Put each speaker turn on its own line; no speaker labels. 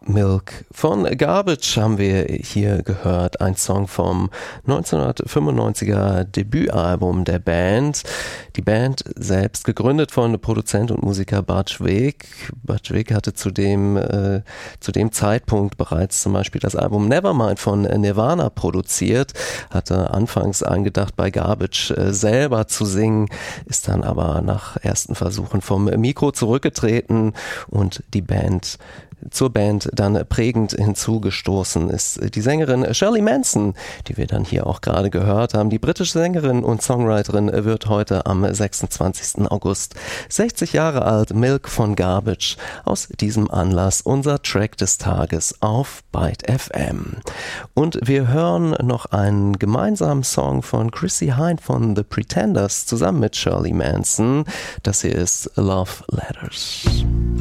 Milk von Garbage haben wir hier gehört, ein Song vom 1995er Debütalbum der Band. Die Band selbst gegründet von Produzent und Musiker Butch Vig. Butch Vig hatte zu dem Zeitpunkt bereits zum Beispiel das Album Nevermind von Nirvana produziert, hatte anfangs angedacht bei Garbage selber zu singen, ist dann aber nach ersten Versuchen vom Mikro zurückgetreten und zur Band dann prägend hinzugestoßen ist die Sängerin Shirley Manson, die wir dann hier auch gerade gehört haben. Die britische Sängerin und Songwriterin wird heute am 26. August 60 Jahre alt. Milk von Garbage. Aus diesem Anlass unser Track des Tages auf Byte FM. Und wir hören noch einen gemeinsamen Song von Chrissie Hynde von The Pretenders zusammen mit Shirley Manson. Das hier ist Love Letters.